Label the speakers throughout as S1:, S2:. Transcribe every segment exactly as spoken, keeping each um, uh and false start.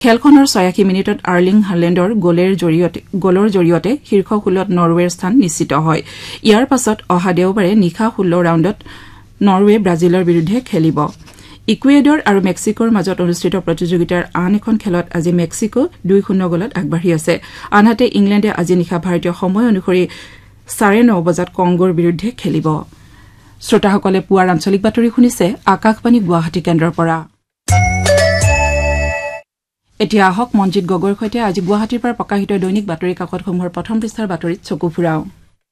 S1: খেলখনৰ ছয়াশী মিনিটত আৰ্লিং হালেণ্ডৰ গোলৰ জৰিয়তে গোলৰ জৰিয়তে শীৰ্ষ ষোল্লত নৰৱেৰ স্থান নিশ্চিত হয় ইয়াৰ পাছত অহা দেওবাৰে নিশা ষোল্ল ৰাউণ্ডত নৰৱে ব্ৰাজিলৰ বিৰুদ্ধে খেলিব ইকুৱেডৰ আৰু মেক্সিকোৰ মাজত অনুষ্ঠিত প্ৰতিযোগিতাৰ আন এখন খেলত আজি মেক্সিকো দুই শূন্য গলত আগবাঢ়ি আছে আনহাতে ইংলেণ্ডে আজি নিশা ভাৰতীয় সময় অনুসৰি চাৰে ন বজাত কংগোৰ বিৰুদ্ধে খেলিব শ্ৰোতাসকলে পুৱাৰ আঞ্চলিক বাতৰি শুনিছে আকাশবাণী গুৱাহাটী কেন্দ্ৰৰ পৰা এতিয়া আহক মনজিত গগৈৰ সৈতে আজি গুৱাহাটীৰ পৰা প্ৰকাশিত দৈনিক বাতৰি কাকতসমূহৰ প্ৰথম পৃষ্ঠাৰ বাতৰিত চকু ফুৰাও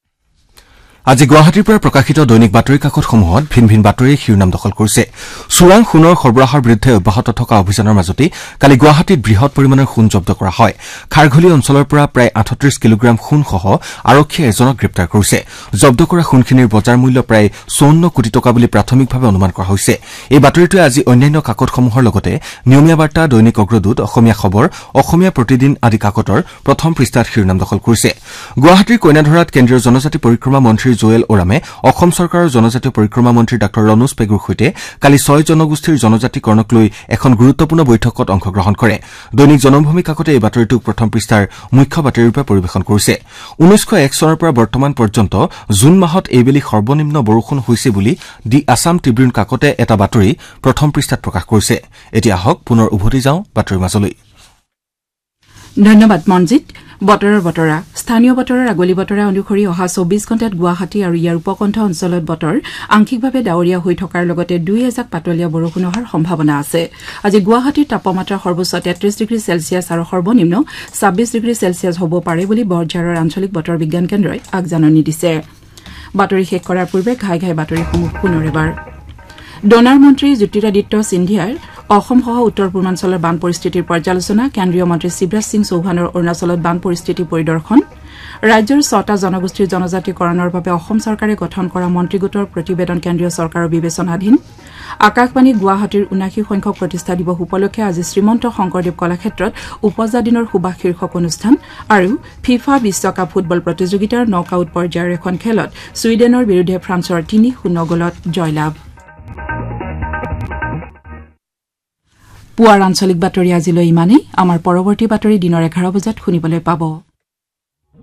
S2: আজি গুৱাহাটীৰ পৰা প্ৰকাশিত দৈনিক বাতৰি কাকতসমূহত ভিন ভিন বাতৰিয়ে শিৰোনাম দখল কৰিছে চোৰাং সোণৰ সৰবৰাহৰ বিৰুদ্ধে অব্যাহত থকা অভিযানৰ মাজতে কালি গুৱাহাটীত বৃহৎ পৰিমাণৰ সোণ জব্দ কৰা হয় খাৰঘলি অঞ্চলৰ পৰা প্ৰায় আঠত্ৰিশ কিলোগ্ৰাম সোণসহ আৰক্ষীয়ে এজনক গ্ৰেপ্তাৰ কৰিছে জব্দ কৰা সোণখিনিৰ বজাৰ মূল্য প্ৰায় চৌৱন্ন কোটি টকা বুলি প্ৰাথমিকভাৱে অনুমান কৰা হৈছে এই বাতৰিটোৱে আজি অন্যান্য কাকতসমূহৰ লগতে নিয়মীয়া বাৰ্তা দৈনিক অগ্ৰদূত অসমীয়া খবৰ অসমীয়া প্ৰতিদিন আদি কাকতৰ প্ৰথম পৃষ্ঠাত শিৰোনাম দখল কৰিছে গুৱাহাটীৰ কইনাধৰাত কেন্দ্ৰীয় জনজাতি পৰিক্ৰমা মন্ত্ৰী জোয়েল ওৰামে অসম চৰকাৰৰ জনজাতীয় পৰিক্ৰমা মন্ত্ৰী ডাঃ ৰনোজ পেগুৰ সৈতে কালি ছয় জনগোষ্ঠীৰ জনজাতিকৰণক লৈ এখন গুৰুত্বপূৰ্ণ বৈঠকত অংশগ্ৰহণ কৰে দৈনিক জনমভূমি কাকতে এই বাতৰিটোক প্ৰথম পৃষ্ঠাৰ মুখ্য বাতৰিৰূপে পৰিৱেশন কৰিছে ঊনৈশ এক চনৰ পৰা বৰ্তমান পৰ্যন্ত জুন মাহত এইবেলি সৰ্বনিম্ন বৰষুণ হৈছে বুলি দি আছাম ট্ৰিবিউন কাকতে এটা বাতৰি প্ৰথম পৃষ্ঠাত প্ৰকাশ কৰিছে এতিয়া আহক পুনৰ উভতি যাওঁ বাতৰিৰ মাজলৈ
S1: ধন্যবাদ মনজিত বতৰৰ বতৰা স্থানীয় বতৰৰ আগলি বতৰা অনুসৰি অহা চৌবিশ ঘণ্টাত গুৱাহাটী আৰু ইয়াৰ উপকণ্ঠ অঞ্চলত বতৰ আংশিকভাৱে ডাৱৰীয়া হৈ থকাৰ লগতে দুই এজাক পাতলীয়া বৰষুণ হোৱাৰ সম্ভাৱনা আছে আজি গুৱাহাটীৰ তাপমাত্ৰা সৰ্বোচ্চ তেত্ৰিশ ডিগ্ৰী চেলছিয়াছ আৰু সৰ্বনিম্ন ছাব্বিশ ডিগ্ৰী চেলছিয়াছ হ'ব পাৰে বুলি বৰঝাৰৰ আঞ্চলিক বতৰ বিজ্ঞান কেন্দ্ৰই আগজাননী দিছে বাতৰি শেষ কৰাৰ পূৰ্বে ঘাই ঘাই বাতৰিসমূহ পুনৰ এবাৰ ডনাৰ মন্ত্ৰী জ্যোতিৰাদিত্য সিন্ধিয়াৰ অসমসহ উত্তৰ পূৰ্বাঞ্চলৰ বান পৰিস্থিতিৰ পৰ্যালোচনা কেন্দ্ৰীয় মন্ত্ৰী শিৱৰাজ সিং চৌহানৰ অৰুণাচলত বান পৰিস্থিতি পৰিদৰ্শন ৰাজ্যৰ ছটা জনগোষ্ঠীৰ জনজাতিকৰণৰ বাবে অসম চৰকাৰে গঠন কৰা মন্ত্ৰীগোটৰ প্ৰতিবেদন কেন্দ্ৰীয় চৰকাৰৰ বিবেচনাধীন আকাশবাণী গুৱাহাটীৰ ঊনাশী সংখ্যক প্ৰতিষ্ঠা দিৱস উপলক্ষে আজি শ্ৰীমন্ত শংকৰদেৱ কলাক্ষেত্ৰত উপজা দিনৰ সুবাস শীৰ্ষক অনুষ্ঠান আৰু ফিফা বিশ্বকাপ ফুটবল প্ৰতিযোগিতাৰ নক আউট পৰ্যায়ৰ এখন খেলত ছুইডেনৰ বিৰুদ্ধে ফ্ৰান্সৰ তিনি শূন্য গলত জয়লাভ পুৱাৰ আঞ্চলিক বাতৰি আজিলৈ ইমানেই আমাৰ পৰৱৰ্তী বাতৰি দিনৰ এঘাৰ বজাত শুনিবলৈ পাব